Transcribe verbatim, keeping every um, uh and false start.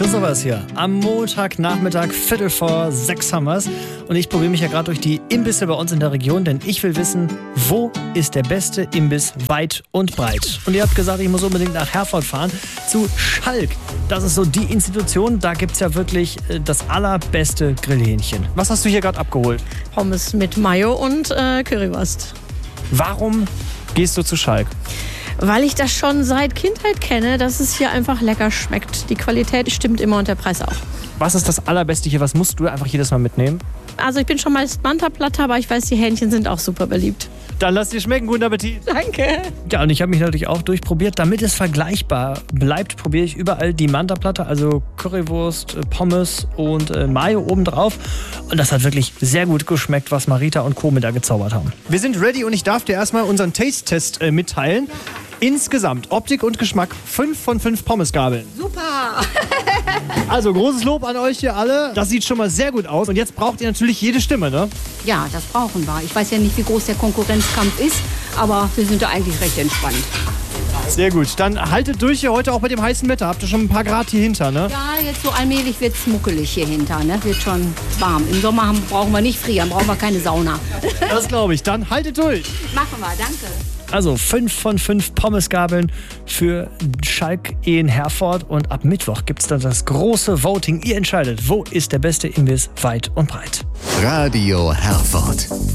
Christophers hier. Am Montagnachmittag, Viertel vor sechs haben wir's. Und ich probiere mich ja gerade durch die Imbisse bei uns in der Region, denn ich will wissen, wo ist der beste Imbiss weit und breit? Und ihr habt gesagt, ich muss unbedingt nach Herford fahren, zu Schalk. Das ist so die Institution, da gibt's ja wirklich das allerbeste Grillhähnchen. Was hast du hier gerade abgeholt? Pommes mit Mayo und äh, Currywurst. Warum gehst du zu Schalk? Weil ich das schon seit Kindheit kenne, dass es hier einfach lecker schmeckt. Die Qualität stimmt immer und der Preis auch. Was ist das Allerbeste hier? Was musst du einfach jedes Mal mitnehmen? Also ich bin schon mal Manta-Platte, aber ich weiß, die Hähnchen sind auch super beliebt. Dann lass dir schmecken. Guten Appetit. Danke. Ja, und ich habe mich natürlich auch durchprobiert. Damit es vergleichbar bleibt, probiere ich überall die Manta-Platte, also Currywurst, Pommes und äh, Mayo obendrauf. Und das hat wirklich sehr gut geschmeckt, was Marita und Co. mit da gezaubert haben. Wir sind ready und ich darf dir erstmal unseren Taste-Test äh, mitteilen. Insgesamt, Optik und Geschmack, fünf von fünf Pommesgabeln. Super! Also großes Lob an euch hier alle. Das sieht schon mal sehr gut aus. Und jetzt braucht ihr natürlich jede Stimme, ne? Ja, das brauchen wir. Ich weiß ja nicht, wie groß der Konkurrenzkampf ist, aber wir sind da eigentlich recht entspannt. Sehr gut. Dann haltet durch hier heute auch bei dem heißen Wetter. Habt ihr schon ein paar Grad hier hinter, ne? Ja, jetzt so allmählich wird es muckelig hier hinter, ne? Wird schon warm. Im Sommer haben, brauchen wir nicht frieren, brauchen wir keine Sauna. Das glaube ich. Dann haltet durch. Machen wir, danke. Also fünf von fünf Pommesgabeln für Schalk in Herford. Und ab Mittwoch gibt es dann das große Voting. Ihr entscheidet, wo ist der beste Imbiss weit und breit. Radio Herford.